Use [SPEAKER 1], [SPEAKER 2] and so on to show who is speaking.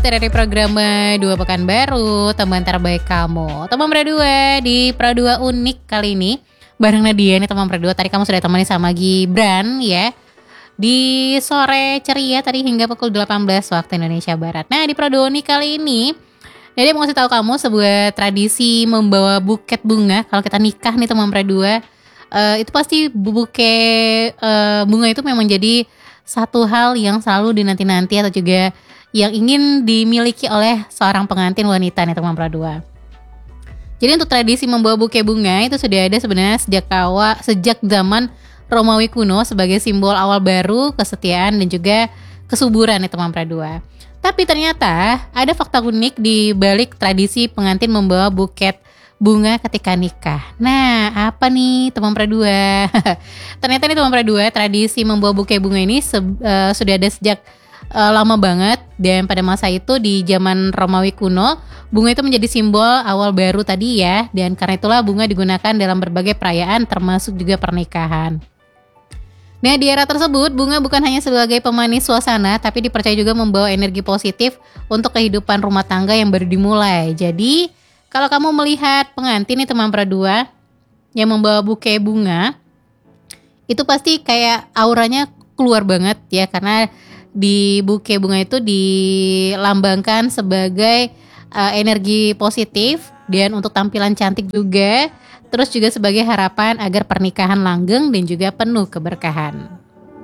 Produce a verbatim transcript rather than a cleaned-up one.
[SPEAKER 1] Dari program Dua Pekan Baru, teman terbaik kamu. Teman berdua di Pradua Unik kali ini bareng Nadia nih teman berdua. Tadi kamu sudah temani sama Gibran ya di sore ceria tadi hingga pukul delapan belas waktu Indonesia Barat. Nah di Pradua Unik kali ini Nadia mau kasih tahu kamu sebuah tradisi membawa buket bunga. Kalau kita nikah nih teman berdua, uh, itu pasti buket uh, bunga itu memang jadi satu hal yang selalu dinanti-nanti atau juga yang ingin dimiliki oleh seorang pengantin wanita nih teman Pradua. Jadi untuk tradisi membawa buke bunga itu sudah ada sebenarnya sejak awal sejak zaman Romawi kuno sebagai simbol awal baru, kesetiaan dan juga kesuburan nih teman Pradua. Tapi ternyata ada fakta unik di balik tradisi pengantin membawa buket bunga ketika nikah. Nah, apa nih teman Pradua? Ternyata nih teman Pradua, tradisi membawa buke bunga ini se- uh, sudah ada sejak Uh, lama banget, dan pada masa itu di zaman Romawi kuno bunga itu menjadi simbol awal baru tadi ya, dan karena itulah bunga digunakan dalam berbagai perayaan termasuk juga pernikahan. Nah di era tersebut bunga bukan hanya sebagai pemanis suasana tapi dipercaya juga membawa energi positif untuk kehidupan rumah tangga yang baru dimulai. Jadi kalau kamu melihat pengantin nih teman Pradua yang membawa buke bunga, itu pasti kayak auranya keluar banget ya, karena di buke bunga itu dilambangkan sebagai uh, energi positif dan untuk tampilan cantik juga, terus juga sebagai harapan agar pernikahan langgeng dan juga penuh keberkahan.